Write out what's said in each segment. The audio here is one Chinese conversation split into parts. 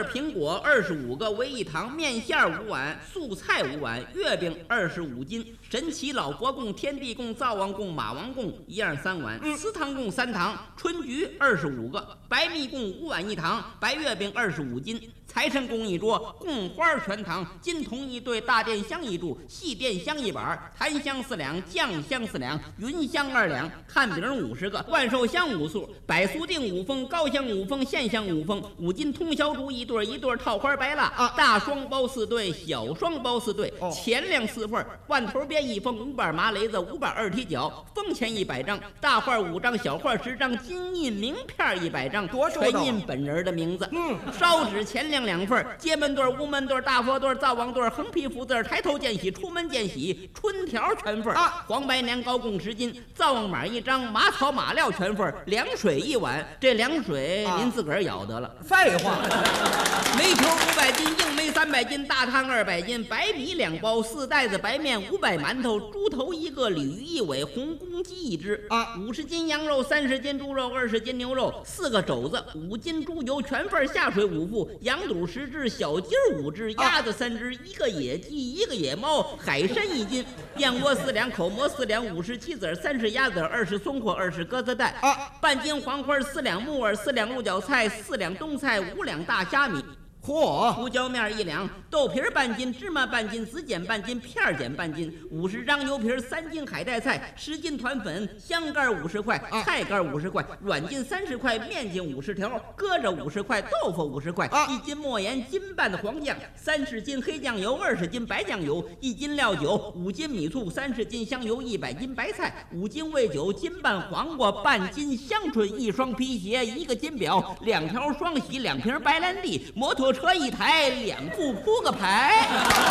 苹果25个为1糖，面线5碗，素菜5碗，月饼25斤，神奇老佛供、天地供、灶王供、马王供1样3碗，祠堂供3糖，春菊25个，白蜜供5碗1糖，白月饼25斤。财神供1桌，供花全糖，金铜1对，大电香1柱，细电香1板，檀香4两，酱香4两，云香2两，看饼50个，万寿香5束，百酥定5封，高香5封，线香5封，5斤通宵竹1对，1对套花白蜡，大双包4对，小双包4对，钱粮4份，万头鞭1封，5板麻雷子，5板二踢脚，封钱100张，大画5张，小画10张，金印名片100张，全印本人的名字。烧纸钱粮2份，街门对、屋门对、大佛对、灶王对、横批福字、抬头见喜、出门见喜，春条全份，黄白年糕供10斤，灶王马1张，马草马料全份，凉水1碗，这凉水您自个儿舀得了。 废话， 煤球500斤，硬煤300斤，大汤200斤，白米2包，4袋子白面，500馒头，猪头1个，鲤鱼1尾，红公鸡1只，50斤羊肉，30斤猪肉，20斤牛肉，4个肘子，5斤猪油全份，下水5副，羊肚10只，小鸡5只，鸭子3只，1个野鸡，1个野猫，海参1斤，燕窝4两，口蘑4两，50鸡子，30鸭子，20松货，20鸽子蛋，半斤黄花，4两木耳，4两鹿角菜，4两冬菜，5两大虾米。 嚯！ 胡椒面1两，豆皮半斤，芝麻半斤，紫碱半斤，片碱半斤，50张牛皮，3斤海带菜，10斤团粉，香干50块，菜干50块，软筋30块，面筋50条，搁着50块，豆腐50块，1斤墨盐，斤半的黄酱，30斤黑酱油，20斤白酱油，1斤料酒，5斤米醋，30斤香油，100斤白菜，5斤味酒，斤半黄瓜，半斤香椿，1双皮鞋，1个金表，2条双喜，2瓶白兰地，摩托车1台，2副扑克牌。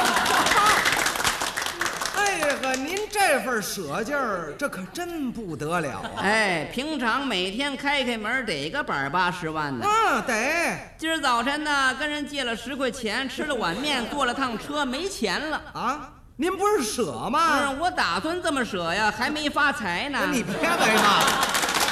哎呀呵，您这份舍劲儿，这可真不得了啊！ 哎，平常每天开门得个板80万呢。 得。 今儿早晨呢，跟人借了10块钱，吃了碗面，坐了趟车，没钱了啊！您不是舍吗？ 我打算这么舍呀，还没发财呢。 你别为嘛。